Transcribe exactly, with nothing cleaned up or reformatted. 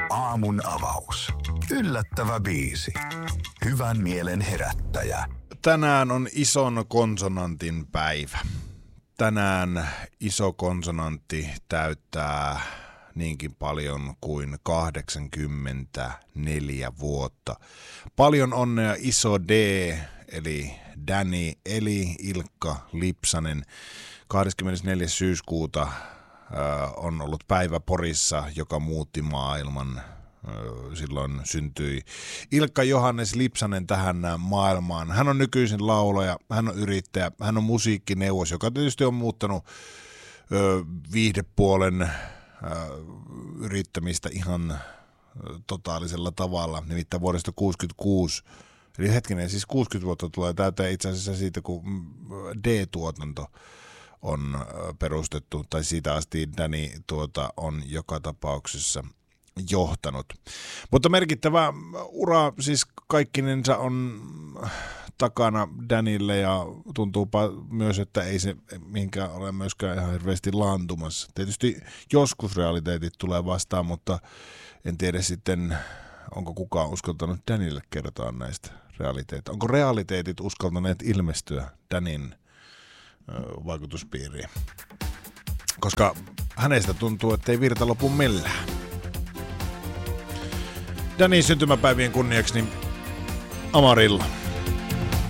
Aamun avaus. Yllättävä biisi. Hyvän mielen herättäjä. Tänään on ison konsonantin päivä. Tänään iso konsonantti täyttää niinkin paljon kuin kahdeksankymmentäneljä vuotta. Paljon onnea iso D, eli Danny eli Ilkka Lipsanen. kahdeskymmenesneljäs syyskuuta äh, on ollut päivä Porissa, joka muutti maailman. Äh, silloin syntyi Ilkka Johannes Lipsanen tähän maailmaan. Hän on nykyisin laulaja, hän on yrittäjä, hän on musiikkineuvos, joka tietysti on muuttanut äh, viihdepuolen äh, yrittämistä ihan äh, totaalisella tavalla. Nimittäin vuodesta kuusikymmentäkuusi, eli hetkinen, siis kuusikymmentä vuotta tulee täyteen itse asiassa siitä, kun D-tuotanto on perustettu, tai siitä asti Danny tuota on joka tapauksessa johtanut. Mutta merkittävä ura siis kaikkinensa on takana Dannylle, ja tuntuupa myös, että ei se mihinkään ole myöskään ihan hirveästi laantumassa. Tietysti joskus realiteetit tulee vastaan, mutta en tiedä sitten, onko kukaan uskaltanut Dannylle kertoa näistä realiteeteista. Onko realiteetit uskaltaneet ilmestyä Dannyn vaikutuspiiriin, koska hänestä tuntuu, että ei virta lopu millään. Dannyn syntymäpäivien kunniaksi niin Amarilla.